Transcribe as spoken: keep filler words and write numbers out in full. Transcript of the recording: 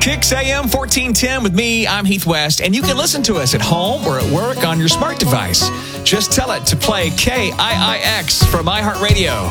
Kicks A M fourteen ten with me, I'm Heath West, and you can listen to us at home or at work on your smart device. Just tell it to play K I I X from iHeartRadio.